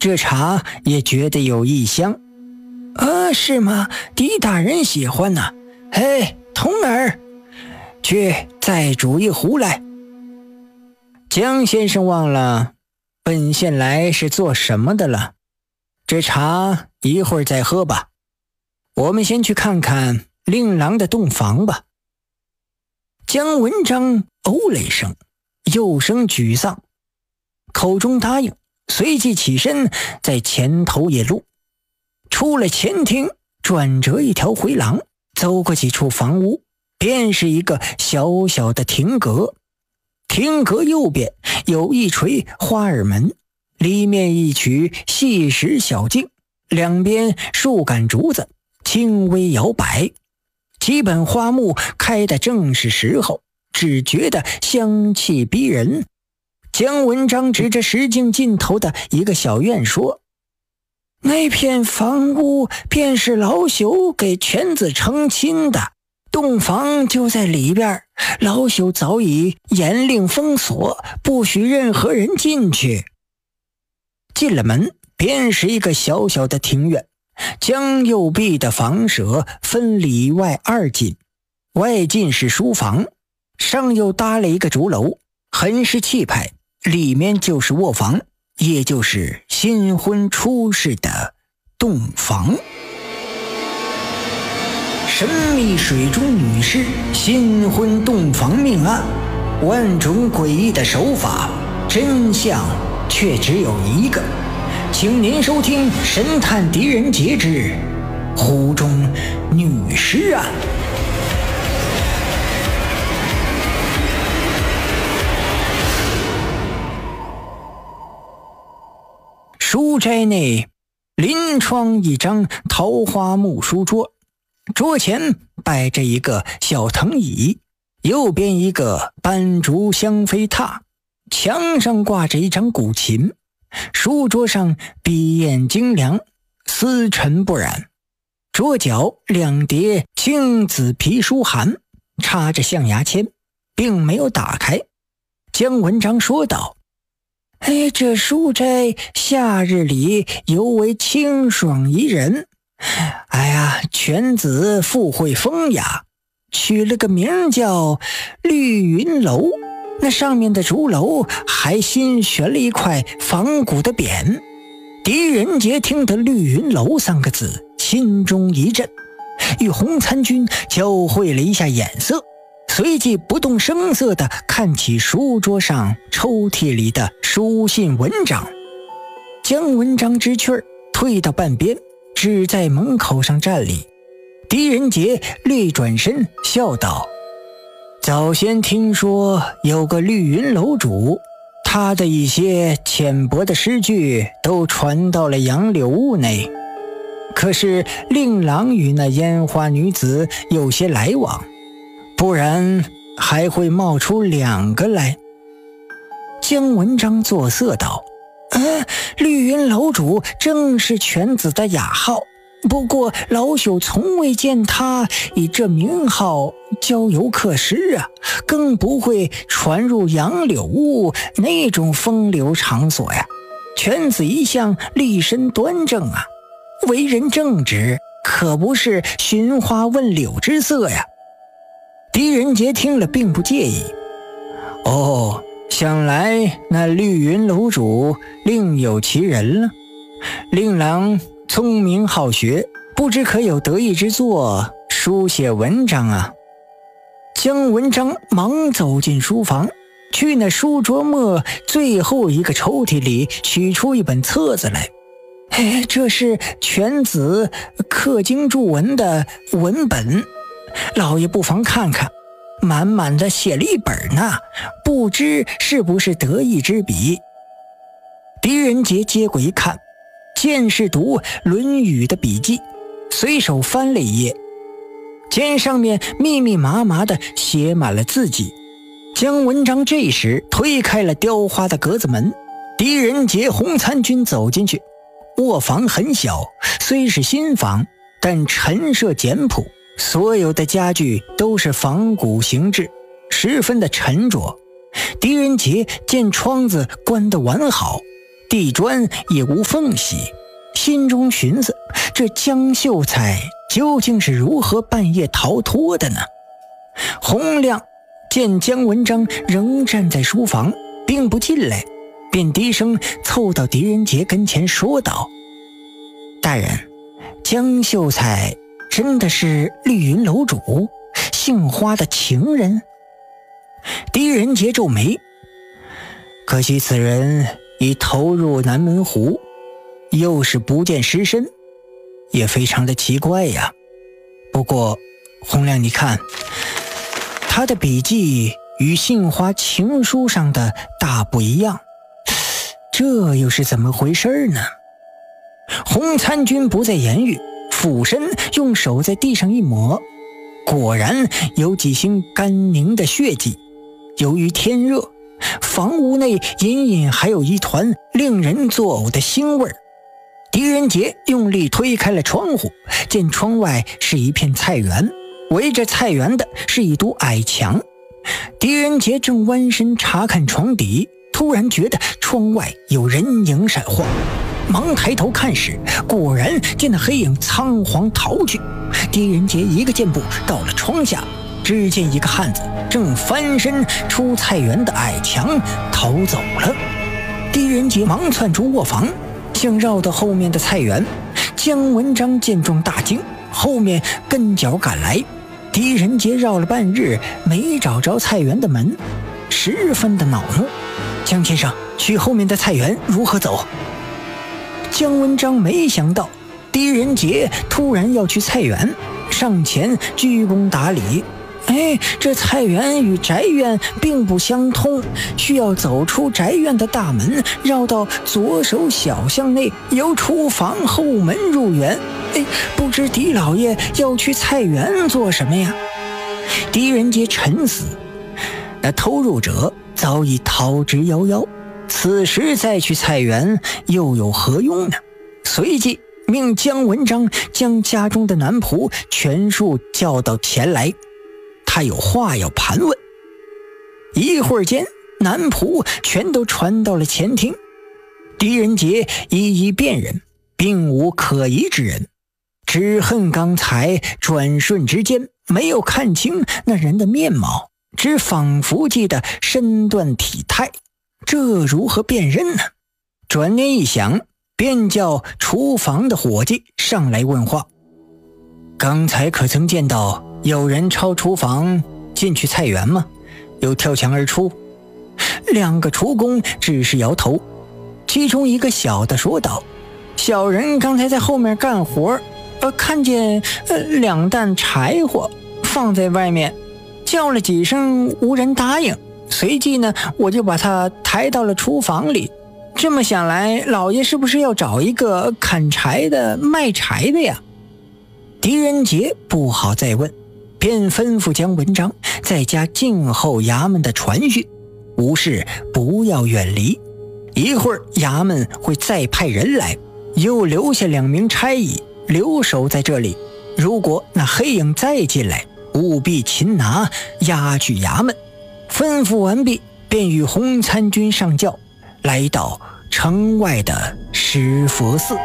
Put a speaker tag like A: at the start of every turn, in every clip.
A: 这茶也觉得有异香。是吗？狄大人喜欢呢。嘿，童儿，去再煮一壶来。江先生忘了本县来是做什么的了，这茶一会儿再喝吧。我们先去看看令郎的洞房吧。姜文章哦了一声，又生沮丧，口中答应，随即起身在前头野路，出了前厅，转折一条回廊，走过几处房屋，便是一个小小的亭阁。亭阁右边有一垂花耳门，里面一曲细石小径，两边数杆竹子轻微摇摆，几本花木开得正是时候，只觉得香气逼人。姜文章指着石径尽头的一个小院说：那片房屋便是老朽给犬子成亲的，洞房就在里边，老朽早已严令封锁，不许任何人进去。进了门，便是一个小小的庭院，将右壁的房舍分里外2进，外进是书房，上又搭了一个竹楼，很是气派，里面就是卧房，也就是新婚出世的洞房。神秘水中女尸新婚洞房命案，万种诡异的手法，真相却只有一个。请您收听神探狄仁杰之湖中女尸案。书斋内临窗一张桃花木书桌，桌前摆着一个小藤椅，右边一个斑竹香妃榻，墙上挂着一张古琴，书桌上笔砚精良，丝尘不染，桌角2叠青紫皮书函，插着象牙签，并没有打开。姜文章说道：这书斋夏日里尤为清爽宜人。犬子富贵风雅，取了个名叫绿云楼，那上面的竹楼还新悬了一块仿古的匾。狄仁杰听得绿云楼3个字，心中一震，与洪参军交汇了一下眼色，随即不动声色地看起书桌上抽屉里的书信文章。姜文章知趣儿，退到半边，只在门口上站立。狄仁杰略转身笑道：早先听说有个绿云楼主，他的一些浅薄的诗句都传到了杨柳屋内，可是令郎与那烟花女子有些来往，不然还会冒出2个来。姜文章作色道：绿云楼主正是犬子的雅号，不过老朽从未见他以这名号交游客诗啊，更不会传入杨柳屋那种风流场所呀。犬子一向立身端正啊，为人正直，可不是寻花问柳之色呀。狄仁杰听了并不介意。想来那绿云楼主另有其人了。令郎聪明好学，不知可有得意之作，书写文章啊。姜文章忙走进书房，去那书桌末最后一个抽屉里取出一本册子来。这是犬子刻经注文的文本，老爷不妨看看，满满的写了一本呢，不知是不是得意之笔。狄仁杰接过一看，见是读《论语》的笔记，随手翻了一页，见上面密密麻麻的写满了字迹。姜文章这时推开了雕花的格子门，狄仁杰、洪参军走进去。卧房很小，虽是新房，但陈设简朴，所有的家具都是仿古形制，十分的沉着。狄仁杰见窗子关得完好， 地砖也无缝隙，心中寻思，这江秀才究竟是如何半夜逃脱的呢？洪亮见姜文章仍站在书房，并不进来，便低声凑到狄仁杰跟前说道：大人，江秀才真的是绿云楼主杏花的情人？狄仁杰皱眉，可惜此人已投入南门湖，又是不见尸身，也非常的奇怪呀。不过洪亮，你看他的笔记与杏花情书上的大不一样，这又是怎么回事呢？洪参军不再言语，俯身用手在地上一抹，果然有几星干凝的血迹。由于天热，房屋内隐隐还有一团令人作呕的腥味。狄仁杰用力推开了窗户，见窗外是一片菜园，围着菜园的是一堵矮墙。狄仁杰正弯身查看床底，突然觉得窗外有人影闪晃，忙抬头看时，果然见那黑影仓皇逃去。狄仁杰一个箭步到了窗下，只见一个汉子正翻身出菜园的矮墙逃走了。狄仁杰忙窜出卧房，想绕到后面的菜园。姜文章见状大惊，后面跟脚赶来。狄仁杰绕了半日没找着菜园的门，十分的恼怒。姜先生，去后面的菜园如何走？姜文章没想到狄仁杰突然要去菜园，上前鞠躬打理。这菜园与宅院并不相通，需要走出宅院的大门，绕到左手小巷内，由厨房后门入园。不知狄老爷要去菜园做什么呀？狄仁杰沉思，那偷入者早已逃之夭夭，此时再去菜园又有何用呢？随即命姜文章将家中的男仆全数叫到前来，他有话要盘问。一会儿间，男仆全都传到了前厅。狄仁杰一一辨认，并无可疑之人，只恨刚才转瞬之间没有看清那人的面貌，只仿佛记得身段体态，这如何辨认呢？转念一想，便叫厨房的伙计上来问话。刚才可曾见到有人抄厨房进去菜园吗？又跳墙而出？两个厨工只是摇头，其中一个小的说道：小人刚才在后面干活，看见2担柴火放在外面，叫了几声无人答应，随即呢我就把他抬到了厨房里。这么想来，老爷是不是要找一个砍柴的卖柴的呀？狄仁杰不好再问，便吩咐姜文章在家静候衙门的传讯，无事不要远离。一会儿衙门会再派人来，又留下2名差役留守在这里，如果那黑影再进来，务必擒拿押去衙门。吩咐完毕，便与洪参军上轿，来到城外的石佛寺。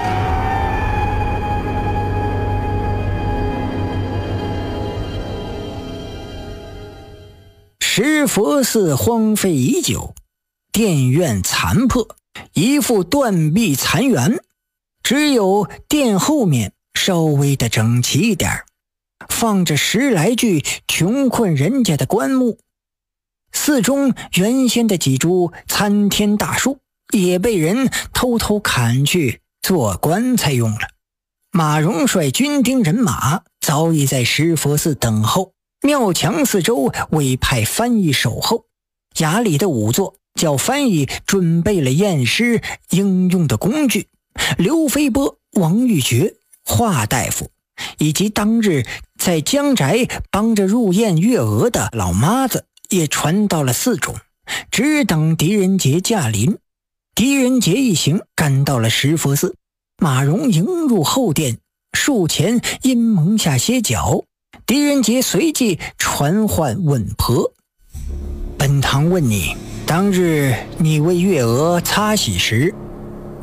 A: 石佛寺荒废已久，殿院残破，一副断壁残垣，只有殿后面稍微的整齐一点，放着10来具穷困人家的棺木。寺中原先的几株参天大树也被人偷偷砍去做棺材用了。马荣率军丁人马早已在石佛寺等候，庙墙四周委派翻译守候。衙里的仵作叫翻译准备了验尸应用的工具，刘飞波、王玉珏、华大夫以及当日在江宅帮着入殓月娥的老妈子也传到了寺中，只等狄仁杰驾临。狄仁杰一行赶到了石佛寺，马荣迎入后殿，树前阴蒙下歇脚。狄仁杰随即传唤问婆：本堂问你，当日你为月娥擦洗时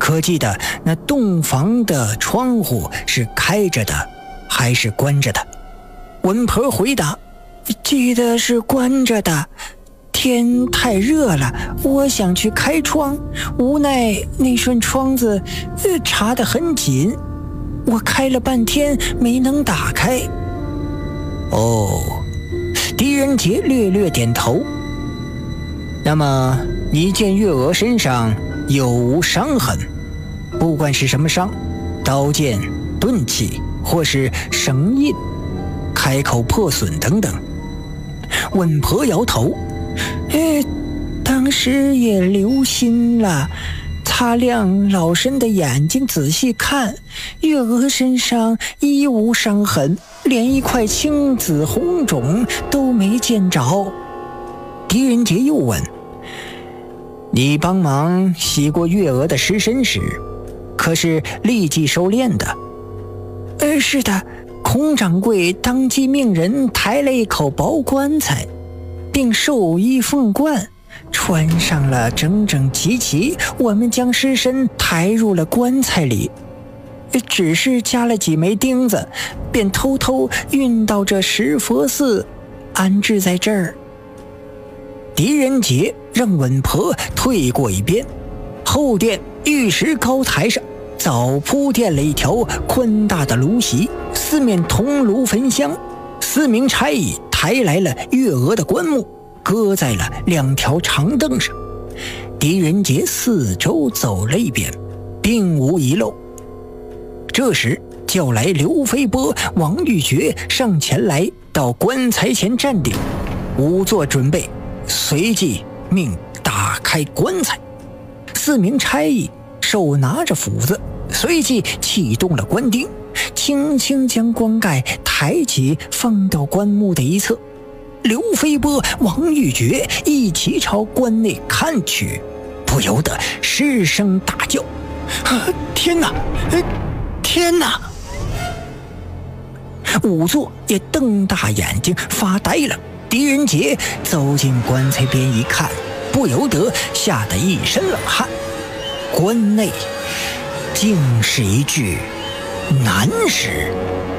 A: 可记得那洞房的窗户是开着的还是关着的？文婆回答：记得是关着的，天太热了，我想去开窗，无奈那扇窗子插得很紧，我开了半天没能打开。哦，狄仁杰略略点头。那么你见月娥身上有无伤痕？不管是什么伤，刀剑、钝器或是绳印、开口破损等等。稳婆摇头，当时也留心了，擦亮老身的眼睛仔细看，月娥身上一无伤痕，连一块青紫红肿都没见着。狄仁杰又问：你帮忙洗过月娥的尸身时，可是立即收殓的？是的，孔掌柜当即命人抬了一口薄棺材，并授衣凤冠，穿上了整整齐齐，我们将尸身抬入了棺材里，只是加了几枚钉子，便偷偷运到这石佛寺，安置在这儿。狄仁杰让稳婆退过一边，后殿玉石高台上早铺垫了一条宽大的炉席，四面铜炉焚香，4名差役抬来了月娥的棺木，搁在了2条长凳上。狄仁杰四周走了一遍，并无遗漏。这时叫来刘飞波、王玉珏上前来，到棺材前站定，仵作准备，随即命打开棺材。4名差役手拿着斧子，随即启动了棺钉，轻轻将棺盖抬起，放到棺木的一侧。刘飞波、王玉珏一齐朝棺内看去，不由得失声大叫：天哪！天哪！仵作也瞪大眼睛发呆了。狄仁杰走进棺材边一看，不由得吓得一身冷汗。棺内竟是一具男尸。